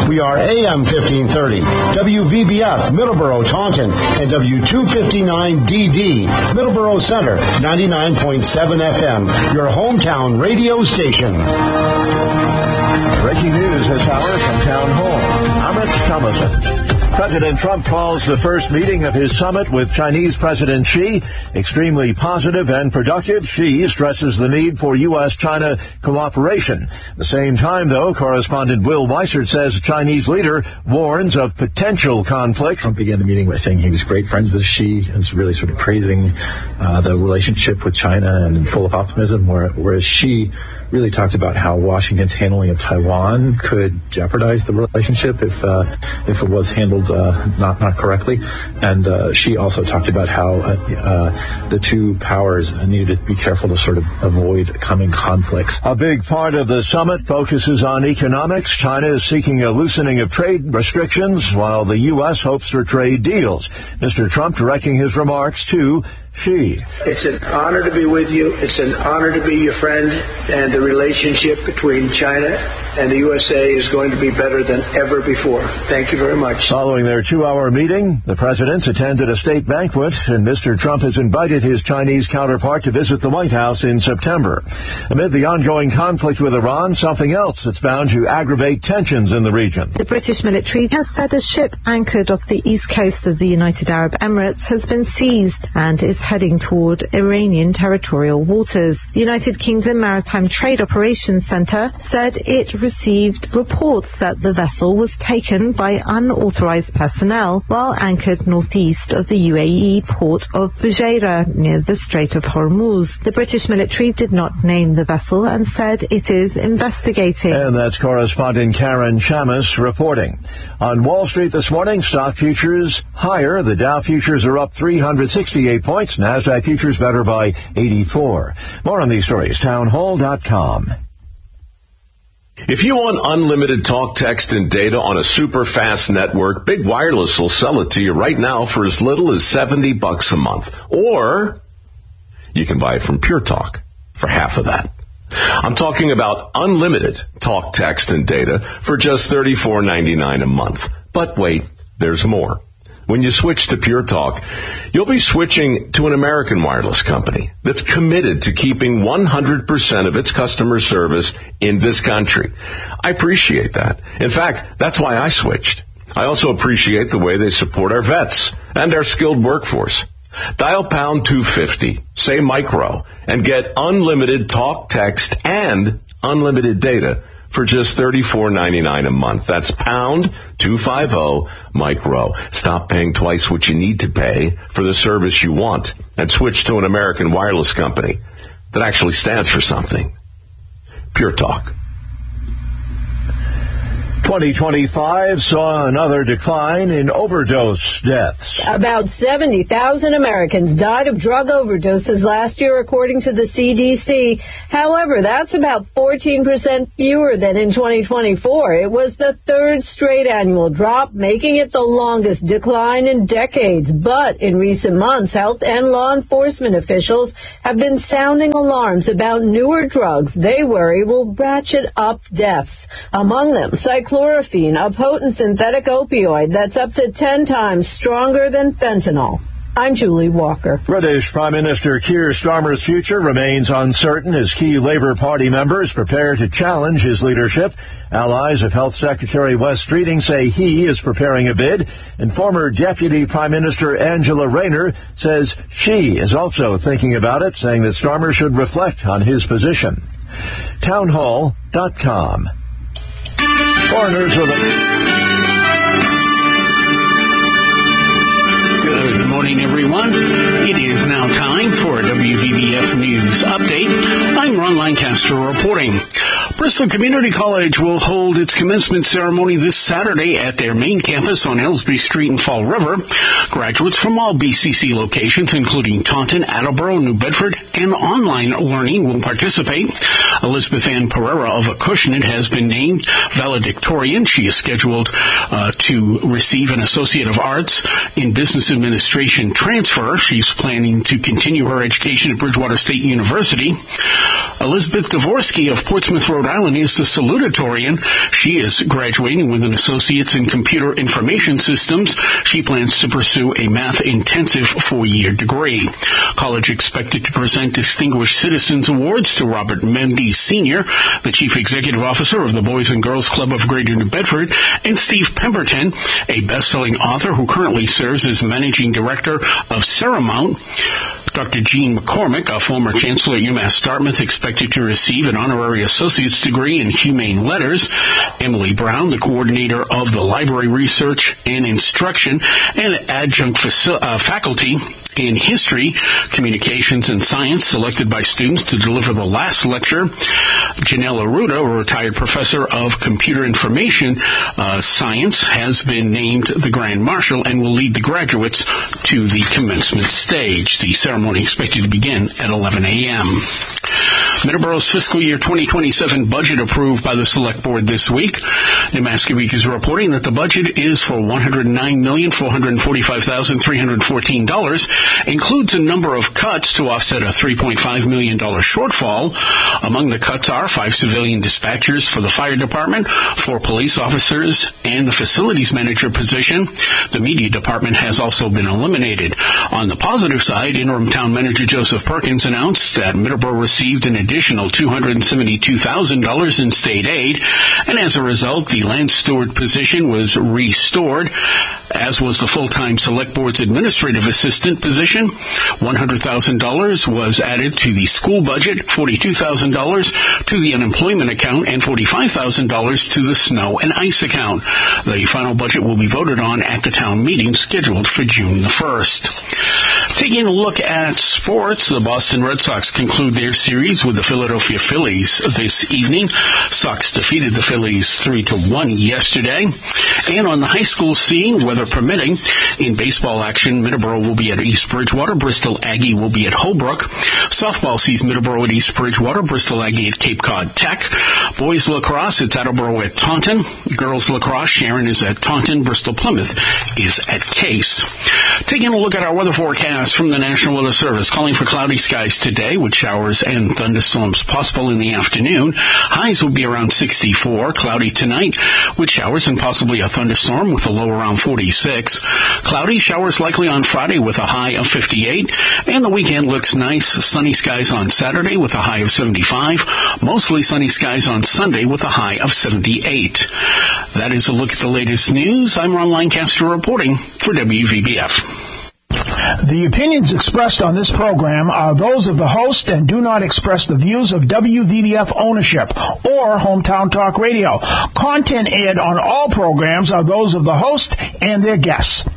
We are AM 1530, WVBF, Middleborough, Taunton, and W259DD, Middleborough Center, 99.7 FM, your hometown radio station. Breaking news this hour from Town Hall. I'm Rich Thomason. President Trump calls the first meeting of his summit with Chinese President Xi extremely positive and productive. Xi stresses the need for U.S.-China cooperation. At the same time, though, correspondent Will Weissert says the Chinese leader warns of potential conflict. Trump began the meeting by saying he was great friends with Xi and was really sort of praising the relationship with China and full of optimism, whereas Xi really talked about how Washington's handling of Taiwan could jeopardize the relationship if it was handled not correctly. And Xi also talked about how the two powers needed to be careful to sort of avoid coming conflicts. A big part of the summit focuses on economics. China is seeking a loosening of trade restrictions, while the U.S. hopes for trade deals. Mr. Trump directing his remarks to Xi. It's an honor to be with you. It's an honor to be your friend, and the relationship between China and the USA is going to be better than ever before. Thank you very much. Following their 2-hour meeting, the presidents attended a state banquet, and Mr. Trump has invited his Chinese counterpart to visit the White House in September. Amid the ongoing conflict with Iran, something else that's bound to aggravate tensions in the region. The British military has said a ship anchored off the east coast of the United Arab Emirates has been seized and is heading toward Iranian territorial waters. The United Kingdom Maritime Trade Operations Centre said it received reports that the vessel was taken by unauthorized personnel while anchored northeast of the UAE port of Fujairah near the Strait of Hormuz. The British military did not name the vessel and said it is investigating. And that's correspondent Karen Chamis reporting. On Wall Street this morning, stock futures higher. The Dow futures are up 368 points. NASDAQ futures better by 84. More on these stories, townhall.com. If you want unlimited talk, text, and data on a super fast network, Big Wireless will sell it to you right now for as little as $70 a month. Or you can buy it from Pure Talk for half of that. I'm talking about unlimited talk, text, and data for just $34.99 a month. But wait, there's more. When you switch to Pure Talk, you'll be switching to an American wireless company that's committed to keeping 100% of its customer service in this country. I appreciate that. In fact, that's why I switched. I also appreciate the way they support our vets and our skilled workforce. Dial pound 250, say micro, and get unlimited talk, text, and unlimited data for just $34.99 a month. That's pound 250 micro. Stop paying twice what you need to pay for the service you want and switch to an American wireless company that actually stands for something. Pure Talk. 2025 saw another decline in overdose deaths. About 70,000 Americans died of drug overdoses last year, according to the CDC. However, that's about 14% fewer than in 2024. It was the third straight annual drop, making it the longest decline in decades. But in recent months, health and law enforcement officials have been sounding alarms about newer drugs they worry will ratchet up deaths. Among them, cyclorphine, a potent synthetic opioid that's up to 10 times stronger than fentanyl. I'm Julie Walker. British Prime Minister Keir Starmer's future remains uncertain as key Labour Party members prepare to challenge his leadership. Allies of Health Secretary Wes Streeting say he is preparing a bid, and former Deputy Prime Minister Angela Rayner says she is also thinking about it, saying that Starmer should reflect on his position. Townhall.com. Foreigners with Good morning, everyone. It is now time for a WVBF News Update. I'm Ron Lancaster reporting. Bristol Community College will hold its commencement ceremony this Saturday at their main campus on Elsby Street in Fall River. Graduates from all BCC locations, including Taunton, Attleboro, New Bedford, and online learning will participate. Elizabeth Ann Pereira of Acushnet has been named valedictorian. She is scheduled to receive an Associate of Arts in Business Administration transfer. She's planning to continue her education at Bridgewater State University. Elizabeth Dvorsky of Portsmouth, Rhode Island, is the salutatorian. She is graduating with an associate's in computer information systems. She plans to pursue a math-intensive 4-year degree. College expected to present Distinguished Citizens Awards to Robert Mendes Sr., the Chief Executive Officer of the Boys and Girls Club of Greater New Bedford, and Steve Pemberton, a best-selling author who currently serves as Managing Director of Seramount. Dr. Gene McCormick, a former chancellor at UMass Dartmouth, expected to receive an honorary associate's degree in humane letters. Emily Brown, the coordinator of the library research and instruction and adjunct faculty in history, communications, and science, selected by students to deliver the last lecture. Janelle Arruda, a retired professor of computer information science, has been named the Grand Marshal and will lead the graduates to the commencement stage. The ceremony expected to begin at 11 a.m. Middleborough's fiscal year 2027 budget approved by the Select Board this week. Nemaska Week is reporting that the budget is for $109,445,314, includes a number of cuts to offset a $3.5 million shortfall. Among the cuts are 5 civilian dispatchers for the fire department, 4 police officers, and the facilities manager position. The media department has also been eliminated. On the positive side, interim town manager Joseph Perkins announced that Middleborough received an additional $272,000 in state aid, and as a result, the land steward position was restored, as was the full-time Select Board's administrative assistant position. $100,000 was added to the school budget, $42,000 to the unemployment account, and $45,000 to the snow and ice account. The final budget will be voted on at the town meeting scheduled for June the 1st. Taking a look at sports, the Boston Red Sox conclude their series with the Philadelphia Phillies this evening. Sox defeated the Phillies 3-1 yesterday. And on the high school scene, weather permitting, in baseball action, Middleborough will be at East Bridgewater, Bristol Aggie will be at Holbrook. Softball sees Middleborough at East Bridgewater, Bristol Aggie at Cape Cod Tech. Boys lacrosse, it's Attleboro at Taunton. Girls lacrosse, Sharon is at Taunton, Bristol Plymouth is at Case. Taking a look at our weather forecast from the National Weather Service, calling for cloudy skies today with showers and thunderstorms possible in the afternoon. Highs will be around 64. Cloudy tonight with showers and possibly a thunderstorm with a low around 46. Cloudy showers likely on Friday with a high of 58. And the weekend looks nice. Sunny skies on Saturday with a high of 75. Mostly sunny skies on Sunday with a high of 78. That is a look at the latest news. I'm Ron Lancaster reporting for WVBF. The opinions expressed on this program are those of the host and do not express the views of WVBF ownership or Hometown Talk Radio. Content aired on all programs are those of the host and their guests.